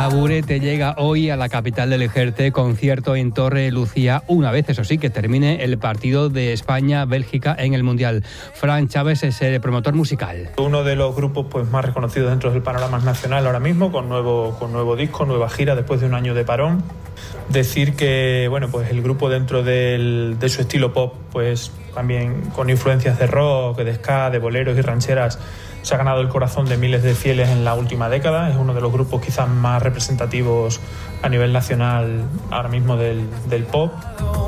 Taburete llega hoy a la capital del Ejerte, concierto en Torre Lucía, una vez, eso sí, que termine el partido de España-Bélgica en el Mundial. Fran Chávez es el promotor musical. Uno de los grupos pues más reconocidos dentro del panorama nacional ahora mismo, con nuevo disco, nueva gira después de un año de parón. Decir que bueno, pues el grupo dentro de su estilo pop, pues también con influencias de rock, de ska, de boleros y rancheras, se ha ganado el corazón de miles de fieles en la última década. Es uno de los grupos quizás más representativos a nivel nacional ahora mismo del pop.